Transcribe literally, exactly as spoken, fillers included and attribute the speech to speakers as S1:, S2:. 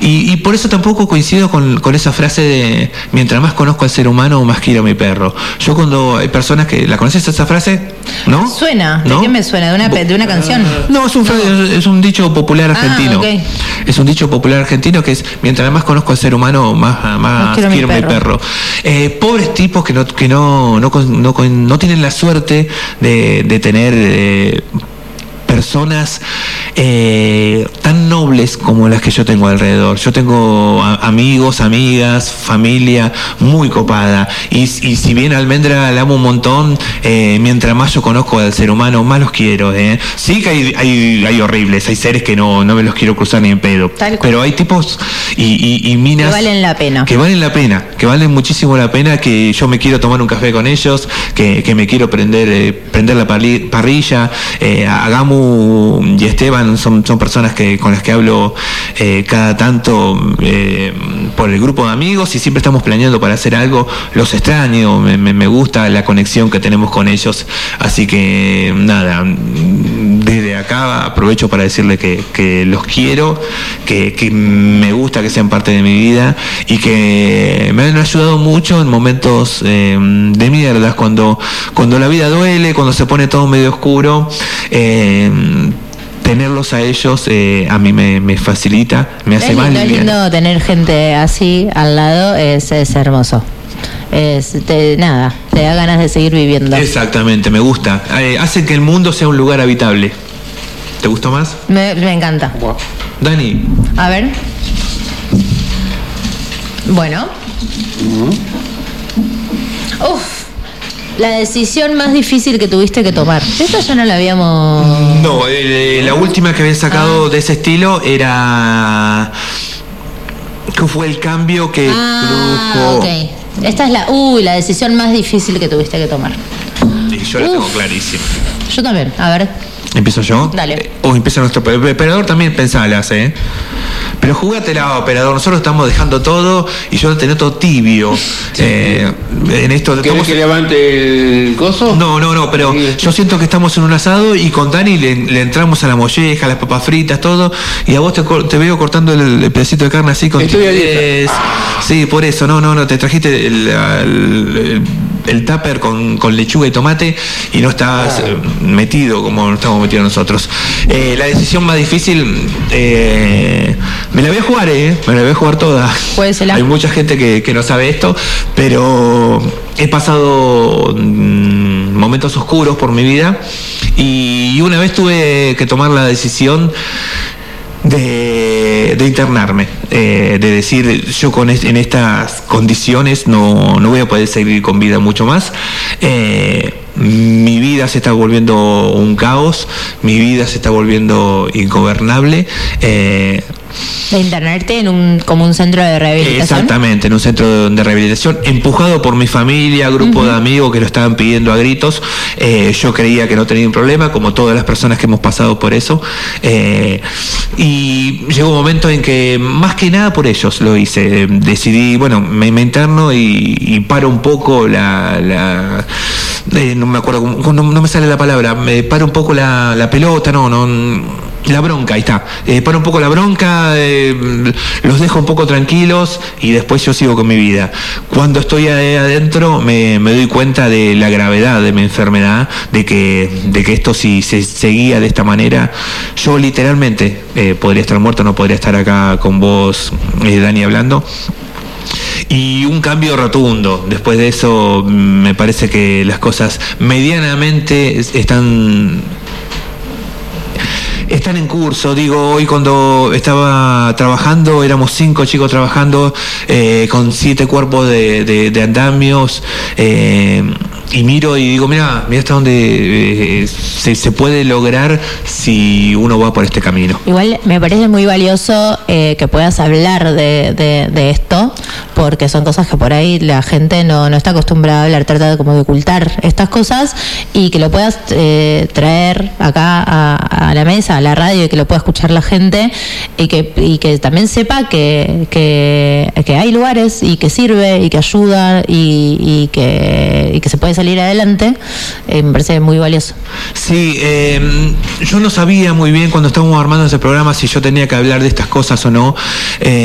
S1: Y, y por eso tampoco coincido con, con esa frase de mientras más conozco al ser humano, más quiero a mi perro. Yo cuando hay personas que... ¿La conoces esa frase? ¿No?
S2: Suena. ¿De
S1: ¿No?
S2: qué me suena? ¿De una, de una canción?
S1: No, es un, no. es un dicho popular argentino.
S2: Ah, okay.
S1: Es un dicho popular argentino que es mientras más conozco al ser humano, más, más, más quiero, quiero mi perro. Mi perro. Eh, pobres tipos que no, que no, no, no, no, no tienen la suerte de, de tener... Eh, personas eh, tan nobles como las que yo tengo alrededor. Yo tengo a, amigos, amigas, familia muy copada. Y, y si bien Almendra la amo un montón, eh, mientras más yo conozco al ser humano, más los quiero. Eh. Sí que hay, hay, hay horribles, hay seres que no, no me los quiero cruzar ni en pedo. Pero hay tipos y, y, y minas...
S2: Que valen la pena.
S1: Que valen la pena, que valen muchísimo la pena, que yo me quiero tomar un café con ellos, que, que me quiero prender, eh, prender la parrilla, eh, hagamos y Esteban son, son personas que con las que hablo eh, cada tanto eh, por el grupo de amigos y siempre estamos planeando para hacer algo. Los extraño, me, me, me gusta la conexión que tenemos con ellos, así que nada, desde acá aprovecho para decirle que, que los quiero, que, que me gusta que sean parte de mi vida y que me han ayudado mucho en momentos eh, de mierdas, cuando, cuando la vida duele, cuando se pone todo medio oscuro. eh, tenerlos a ellos eh, a mí me, me facilita, me hace mal.
S2: Es lindo tener gente así al lado, es, es hermoso. Es, te, nada, te da ganas de seguir viviendo.
S1: Exactamente, me gusta. Eh, hace que el mundo sea un lugar habitable. ¿Te gustó más?
S2: Me, me encanta.
S1: Wow. Dani.
S2: A ver. Bueno. Uh-huh. Uf. La decisión más difícil que tuviste que tomar. Esta ya no la habíamos...
S1: No, eh, la última que había sacado ah. de ese estilo era... ¿Qué fue el cambio que
S2: ah,
S1: produjo?
S2: Ok. Esta es la... Uy, la decisión más difícil que tuviste que tomar.
S1: Sí, yo la Uf. tengo clarísima.
S2: Yo también. A ver.
S1: ¿Empiezo yo?
S2: Dale.
S1: O oh, empieza nuestro operador también, pensalas, ¿eh? Pero jugátela, operador. Nosotros estamos dejando todo y yo lo tengo todo tibio. Sí. Eh, en esto
S3: ¿Querés
S1: estamos...
S3: que levante el coso?
S1: No, no, no, pero sí. Yo siento que estamos en un asado y con Dani le, le entramos a la molleja, a las papas fritas, todo. Y a vos te, te veo cortando el, el pedacito de carne así con...
S3: Estoy a dieta.
S1: Sí, por eso. No, no, no. Te trajiste el... el, el el tupper con, con lechuga y tomate y no estás ah. metido como estamos metidos nosotros. Eh, la decisión más difícil eh, me la voy a jugar, eh, me la voy a jugar toda. Hay mucha gente que, que no sabe esto, pero he pasado mm, momentos oscuros por mi vida y una vez tuve que tomar la decisión De, de internarme, eh, de decir yo con es, en estas condiciones no, no voy a poder seguir con vida mucho más. Eh, mi vida se está volviendo un caos, mi vida se está volviendo ingobernable. Eh,
S2: de internarte en un como un centro de rehabilitación.
S1: Exactamente, en un centro de rehabilitación, empujado por mi familia, grupo uh-huh. de amigos que lo estaban pidiendo a gritos. Eh, yo creía que no tenía un problema, como todas las personas que hemos pasado por eso. Eh, y llegó un momento en que, más que nada por ellos lo hice. Decidí, bueno, me, me interno y, y paro un poco la... la eh, no me acuerdo, no, no me sale la palabra, me paro un poco la, la pelota, no, no... La bronca, ahí está. Eh, paro un poco la bronca, eh, los dejo un poco tranquilos y después yo sigo con mi vida. Cuando estoy adentro me, me doy cuenta de la gravedad de mi enfermedad, de que, de que esto si se seguía de esta manera, yo literalmente eh, podría estar muerto, no podría estar acá con vos, eh, Dani, hablando. Y un cambio rotundo. Después de eso me parece que las cosas medianamente están... Están en curso, digo, hoy cuando estaba trabajando, éramos cinco chicos trabajando eh, con siete cuerpos de, de, de andamios, eh, y miro y digo, mira, mira hasta dónde eh, se, se puede lograr si uno va por este camino.
S2: Igual me parece muy valioso eh, que puedas hablar de, de, de esto, porque son cosas que por ahí la gente no, no está acostumbrada a hablar, trata de como de ocultar estas cosas, y que lo puedas eh, traer acá a, a la mesa, a la radio, y que lo pueda escuchar la gente, y que, y que también sepa que, que, que hay lugares y que sirve y que ayuda y, y, que, y que se puede salir adelante. Eh, me parece muy valioso.
S1: Sí, eh, yo no sabía muy bien cuando estábamos armando ese programa si yo tenía que hablar de estas cosas o no. Eh,